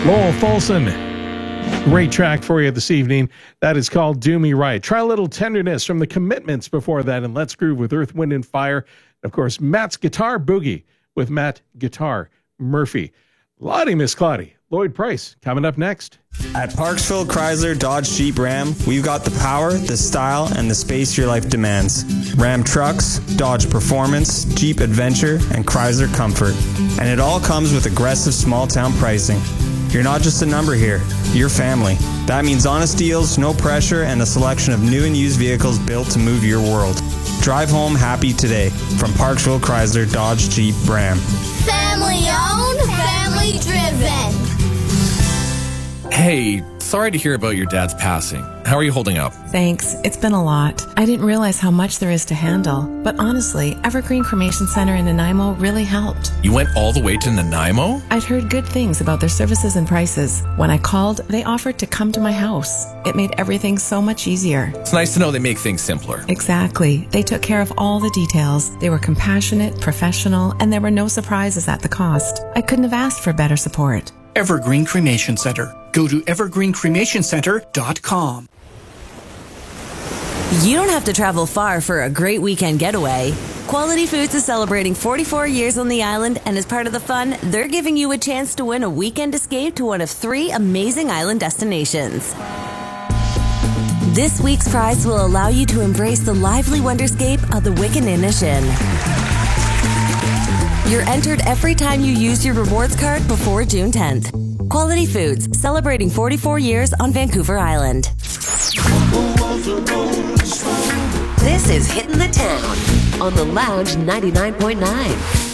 Lowell Fulson. Great track for you this evening. That is called Do Me Right. Try a little tenderness from the Commitments before that, and Let's Groove with Earth, Wind, and Fire. Of course, Matt's Guitar Boogie with Matt Guitar Murphy. Lottie Miss Claudie. Lloyd Price coming up next. At Parksville Chrysler Dodge Jeep Ram, we've got the power, the style, and the space your life demands. Ram trucks, Dodge Performance, Jeep Adventure, and Chrysler Comfort. And it all comes with aggressive small-town pricing. You're not just a number here, you're family. That means honest deals, no pressure, and a selection of new and used vehicles built to move your world. Drive home happy today from Parksville Chrysler Dodge Jeep Ram. Family owned, family driven. Hey, sorry to hear about your dad's passing. How are you holding up? Thanks. It's been a lot. I didn't realize how much there is to handle. But honestly, Evergreen Cremation Center in Nanaimo really helped. You went all the way to Nanaimo? I'd heard good things about their services and prices. When I called, they offered to come to my house. It made everything so much easier. It's nice to know they make things simpler. Exactly. They took care of all the details. They were compassionate, professional, and there were no surprises at the cost. I couldn't have asked for better support. Evergreen Cremation Center. Go to evergreencremationcenter.com. You don't have to travel far for a great weekend getaway. Quality Foods is celebrating 44 years on the island, and as part of the fun, they're giving you a chance to win a weekend escape to one of 3 amazing island destinations. This week's prize will allow you to embrace the lively wonderscape of the Wickaninnishin. You're entered every time you use your rewards card before June 10th. Quality Foods, celebrating 44 years on Vancouver Island. This is Hittin' the Town on the Lounge 99.9.